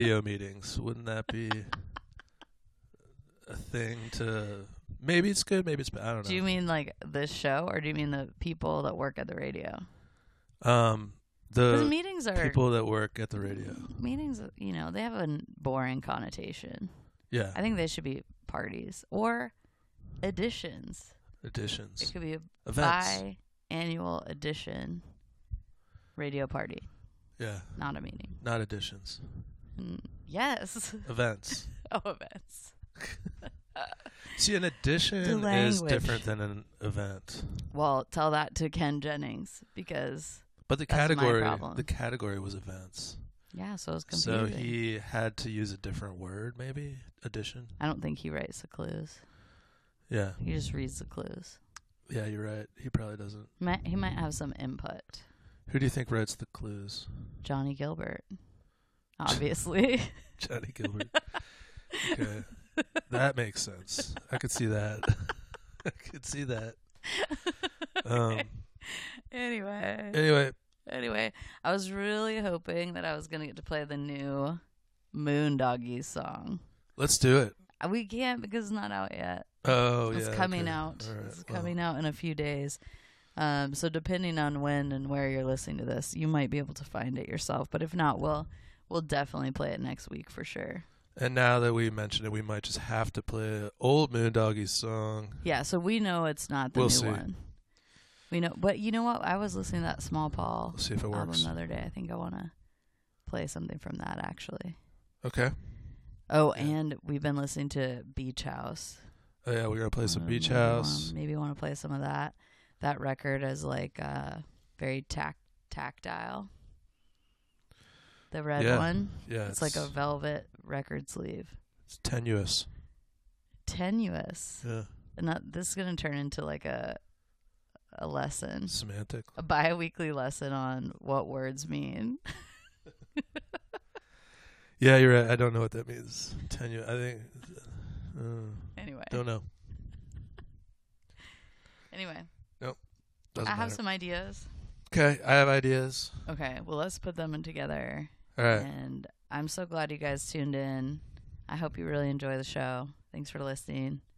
radio meetings. Wouldn't that be a thing to? Maybe it's good. Maybe it's bad. I don't know. Do you mean like this show, or do you mean the people that work at the radio? The meetings are people that work at the radio. meetings. You know, they have a boring connotation. Yeah. I think they should be parties or editions. Editions. It could be a Events. biannual edition radio party, Yeah. not a meeting. Not editions. Yes. Events. Oh, events. See, an edition The is language. different than an event. Well, tell that to Ken Jennings because But the That's my category, problem. the category was events. yeah, so it's confusing. So he had to use a different word, maybe edition. I don't think he writes the clues. Yeah. He just reads the clues. Yeah, you're right. He probably doesn't. He might have some input. Who do you think writes the clues? Johnny Gilbert, obviously. Johnny Gilbert. Okay. That makes sense. I could see that. I could see that. Anyway, Anyway, I was really hoping that I was gonna get to play the new Moondoggies song. let's do it. We can't because it's not out yet. Oh, It's yeah. coming okay. out. All right, It's coming out in a few days. So depending on when and where you're listening to this, you might be able to find it yourself. But if not, we'll definitely play it next week for sure. And now that we mentioned it, we might just have to play an old Moondoggies song. Yeah, so we know it's not the We'll new see. one. We know, but you know what? I was listening to that Small Paul We'll see if it album works. the other day. I think I want to play something from that actually. Okay. Oh, and we've been listening to Beach House. Oh, yeah, we're going to play some Beach Maybe House. Maybe want to play some of that. That record is like very tactile. The red Yeah. one. Yeah. It's like a velvet record sleeve. It's tenuous. Tenuous. Yeah. And this is going to turn into like a lesson. Semantic. A bi-weekly lesson on what words mean. Yeah, you're right. I don't know what that means. Tenuous. I think. Anyway. Don't know. Anyway. Doesn't I have matter. some ideas. Okay, I have ideas. Okay, well, let's put them in together. All right. And I'm so glad you guys tuned in. I hope you really enjoy the show. Thanks for listening.